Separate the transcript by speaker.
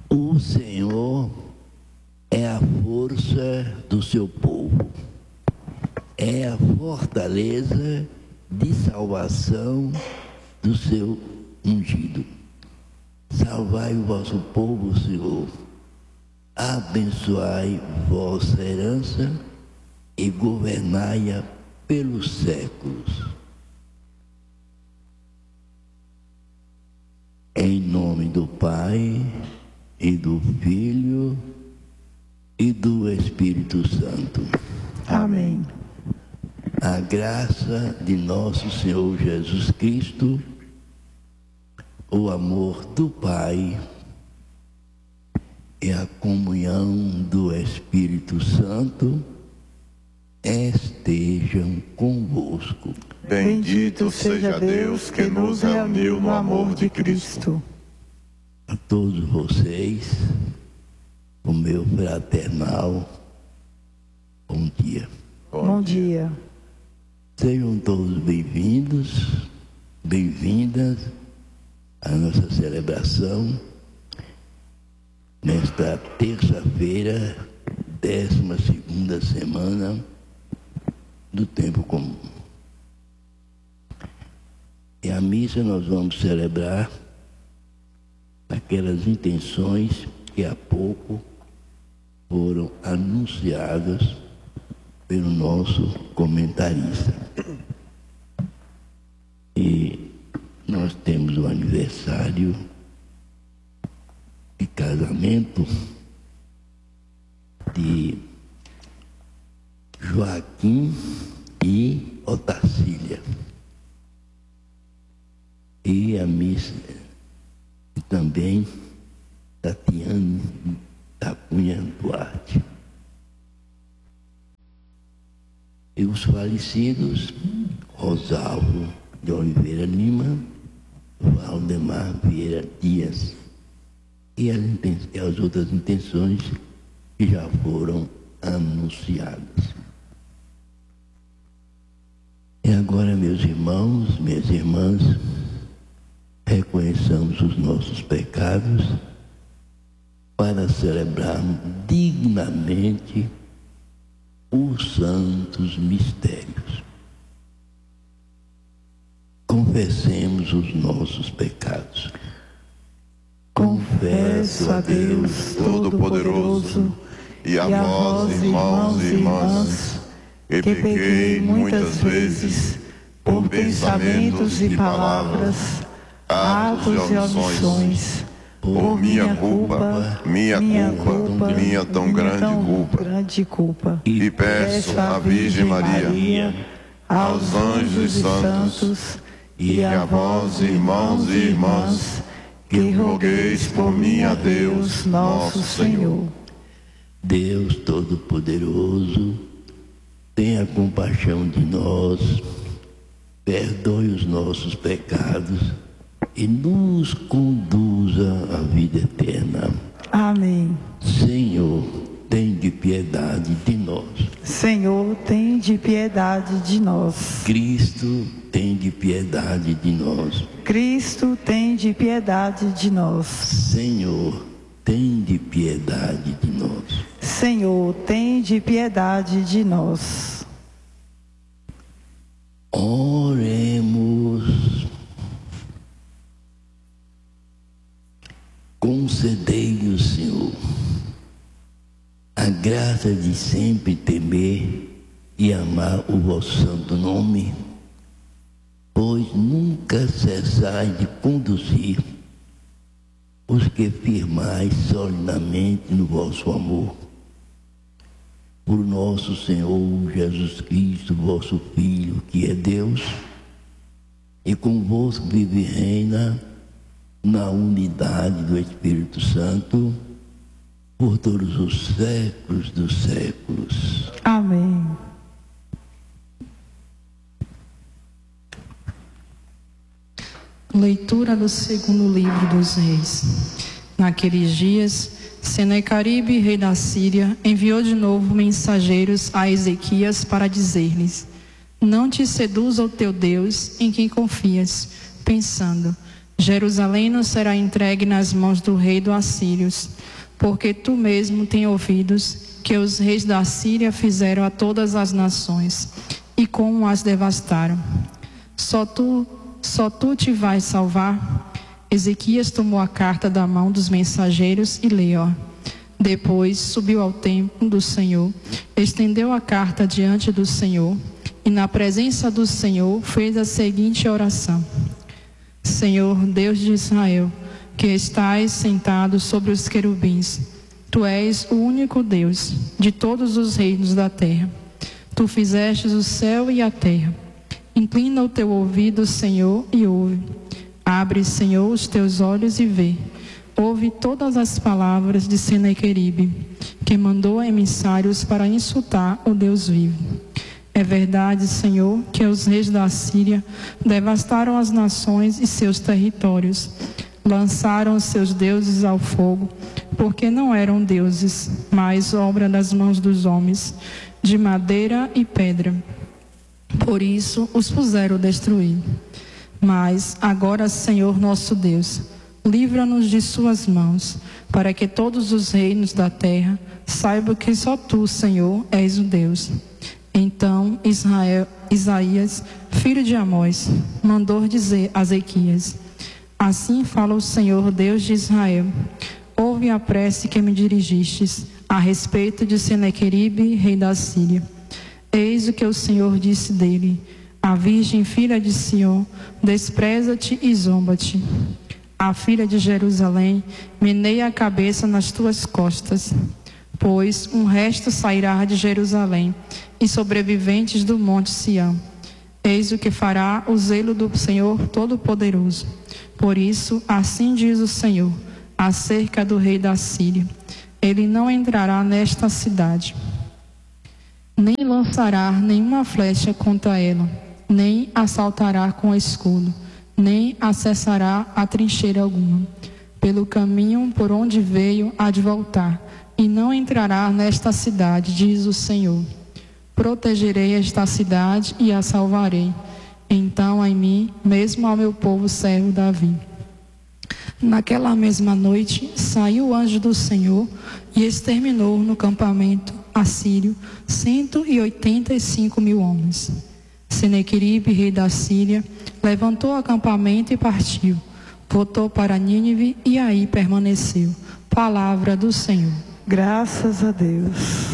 Speaker 1: O Senhor é a força do seu povo, é a fortaleza de salvação do seu ungido. Salvai o vosso povo, Senhor, abençoai vossa herança e governai-a pelos séculos. Em nome do Pai, e do Filho, e do Espírito Santo.
Speaker 2: Amém.
Speaker 1: A graça de nosso Senhor Jesus Cristo, o amor do Pai e a comunhão do Espírito Santo estejam convosco.
Speaker 2: Bendito seja Deus que nos reuniu no amor de Cristo.
Speaker 1: A todos vocês, o meu fraternal bom dia.
Speaker 2: Bom dia.
Speaker 1: Sejam todos bem-vindos, bem-vindas à nossa celebração nesta terça-feira, 12ª semana do tempo comum. E a missa nós vamos celebrar aquelas intenções que há pouco foram anunciadas pelo nosso comentarista. E nós temos o aniversário de casamento de Joaquim e Otacília. E a missa também Tatiane da Cunha Duarte. E os falecidos, Rosalvo de Oliveira Lima, Valdemar Vieira Dias, e as outras intenções que já foram anunciadas. E agora, meus irmãos, minhas irmãs, reconheçamos os nossos pecados para celebrarmos dignamente os santos mistérios. Confessemos os nossos pecados.
Speaker 2: Confesso a Deus Todo-Poderoso e a vós, irmãos e irmãs, que pequei muitas vezes por pensamentos e palavras, atos e omissões, por minha culpa, minha tão grande culpa. E peço à Virgem Maria, aos anjos e santos, e a vós, irmãos e irmãs, que rogueis por mim a Deus, nosso Senhor.
Speaker 1: Deus Todo-Poderoso, tenha compaixão de nós, perdoe os nossos pecados e nos conduza à vida eterna.
Speaker 2: Amém.
Speaker 1: Senhor, tem de piedade de nós.
Speaker 2: Senhor, tem de piedade de nós.
Speaker 1: Cristo, tem de piedade de nós.
Speaker 2: Cristo, tem de piedade de nós.
Speaker 1: Senhor, tem de piedade de nós.
Speaker 2: Senhor, tem de piedade de nós.
Speaker 1: Oremos. Concedei-nos, Senhor, a graça de sempre temer e amar o vosso santo nome, pois nunca cessais de conduzir os que firmais solidamente no vosso amor. Por nosso Senhor Jesus Cristo, vosso Filho, que é Deus, e convosco vive e reina na unidade do Espírito Santo, por todos os séculos dos séculos.
Speaker 2: Amém.
Speaker 3: Leitura do segundo livro dos Reis. Naqueles dias, Senaqueribe, rei da Síria, enviou de novo mensageiros a Ezequias para dizer-lhes: não te seduza o teu Deus em quem confias, pensando: Jerusalém não será entregue nas mãos do rei dos assírios, porque tu mesmo tem ouvidos que os reis da Síria fizeram a todas as nações, e como as devastaram. Só tu te vais salvar? Ezequias tomou a carta da mão dos mensageiros e leu. Depois subiu ao templo do Senhor, estendeu a carta diante do Senhor, e na presença do Senhor fez a seguinte oração: Senhor, Deus de Israel, que estás sentado sobre os querubins, tu és o único Deus de todos os reinos da terra. Tu fizestes o céu e a terra. Inclina o teu ouvido, Senhor, e ouve. Abre, Senhor, os teus olhos e vê. Ouve todas as palavras de Senaqueribe, que mandou emissários para insultar o Deus vivo. É verdade, Senhor, que os reis da Síria devastaram as nações e seus territórios, lançaram os seus deuses ao fogo, porque não eram deuses, mas obra das mãos dos homens, de madeira e pedra. Por isso os puseram destruir. Mas agora, Senhor nosso Deus, livra-nos de suas mãos, para que todos os reinos da terra saibam que só tu, Senhor, és o Deus. Então Isaías, filho de Amós, mandou dizer a Ezequias: assim fala o Senhor, Deus de Israel: ouve a prece que me dirijistes a respeito de Senaqueribe, rei da Síria. Eis o que o Senhor disse dele: a virgem filha de Sião despreza-te e zomba-te. A filha de Jerusalém meneia a cabeça nas tuas costas. Pois um resto sairá de Jerusalém e sobreviventes do monte Sião. Eis o que fará o zelo do Senhor Todo-Poderoso. Por isso, assim diz o Senhor, acerca do rei da Síria: ele não entrará nesta cidade, nem lançará nenhuma flecha contra ela, nem assaltará com escudo, nem acessará a trincheira alguma. Pelo caminho por onde veio há de voltar, e não entrará nesta cidade, diz o Senhor. Protegerei esta cidade e a salvarei. Então em mim, mesmo ao meu povo servo Davi. Naquela mesma noite, saiu o anjo do Senhor e exterminou no campamento assírio 185.000 homens. Senaqueribe, rei da Síria, levantou o acampamento e partiu. Voltou para Nínive e aí permaneceu. Palavra do Senhor.
Speaker 4: Graças a Deus.